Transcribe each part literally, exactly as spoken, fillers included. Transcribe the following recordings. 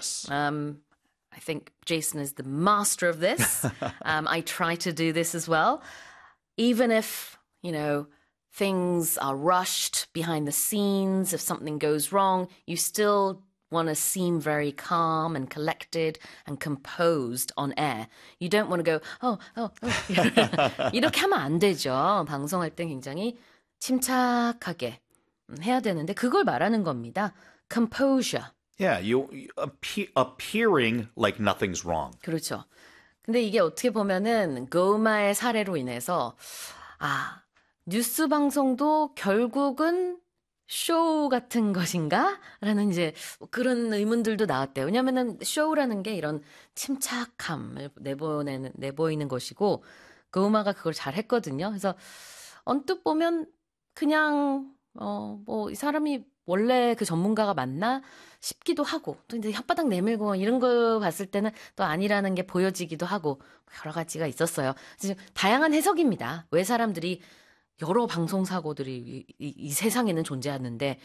Yes. Um, I think Jason is the master of this. um, I try to do this as well. Even if, you know, things are rushed behind the scenes, if something goes wrong, you still want to seem very calm and collected and composed on air. You don't want to go, oh, oh, oh. 이렇게 하면 안 되죠. 방송할 때 굉장히 침착하게 해야 되는데 그걸 말하는 겁니다. Composure. Yeah, you, you appe- appearing like nothing's wrong. 그렇죠. 근데 이게 어떻게 보면은 고마의 사례로 인해서 아, 뉴스 방송도 결국은 쇼 같은 것인가? 라는 이제 그런 의문들도 나왔대요. 왜냐면은 쇼라는 게 이런 침착함을 내보내는, 내보이는 것이고, 고마가 그걸 잘 했거든요. 그래서 언뜻 보면 그냥, 어, 뭐, 이 사람이 원래 그 전문가가 맞나? 싶기도 하고, 또 이제 혓바닥 내밀고 이런 거 봤을 때는 또 아니라는 게 보여지기도 하고, 여러 가지가 있었어요. 그래서 다양한 해석입니다. 왜 사람들이 여러 방송사고들이 이, 이, 이 세상에는 존재하는데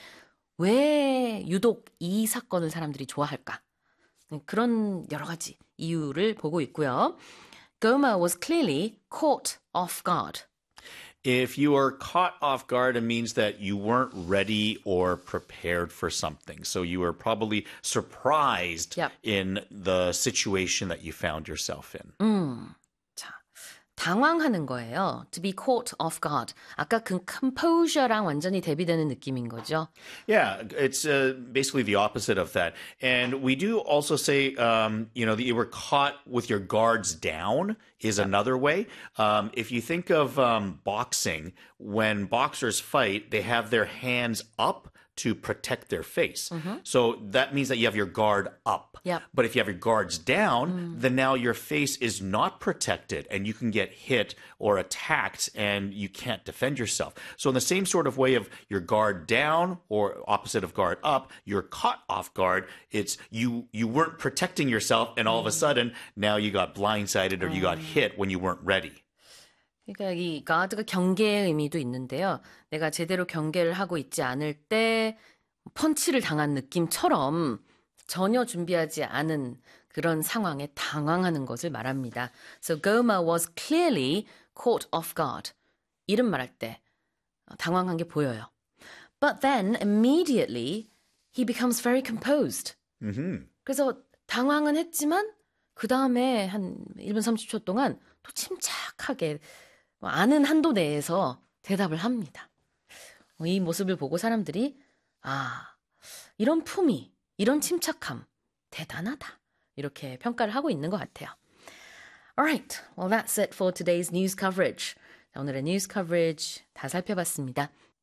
왜 유독 이 사건을 사람들이 좋아할까? 그런 여러 가지 이유를 보고 있고요. Goma was clearly caught off guard. If you are caught off guard, it means that you weren't ready or prepared for something. So you were probably surprised Yep. in the situation that you found yourself in. 음, 자, 당황하는 거예요. To be caught off guard. 아까 그 composure랑 완전히 대비되는 느낌인 거죠. Yeah, it's uh, basically the opposite of that. And we do also say, um, you know, that you were caught with your guards down is another way. Um, if you think of um, boxing, when boxers fight, they have their hands up to protect their face. Mm-hmm. So that means that you have your guard up. Yep. But if you have your guards down, mm. then now your face is not protected and you can get hit or attacked and you can't defend yourself. So in the same sort of way of your guard down or opposite of guard up, you're caught off guard. It's you you weren't protecting yourself and all of a sudden now you got blindsided or you got hit when you weren't ready. 그러니까 이 가드가 경계의 의미도 있는데요. 내가 제대로 경계를 하고 있지 않을 때 펀치를 당한 느낌처럼 전혀 준비하지 않은 그런 상황에 당황하는 것을 말합니다. So Goma was clearly caught off guard. 이름 말할 때 당황한 게 보여요. But then immediately he becomes very composed. Mm-hmm. 그래서 당황은 했지만 그 다음에 한 일 분 삼십 초 동안 또 침착하게 아는 한도 내에서 대답을 합니다. 이 모습을 보고 사람들이 아, 이런 품위, 이런 침착함 대단하다. 이렇게 평가를 하고 있는 것 같아요. Alright, well that's it for today's news coverage. 오늘의 news coverage 다 살펴봤습니다.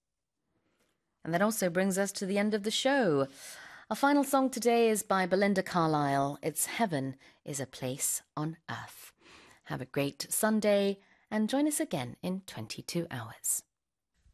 And that also brings us to the end of the show. Our final song today is by Belinda Carlisle. It's Heaven is a Place on Earth. Have a great Sunday and join us again in twenty-two hours.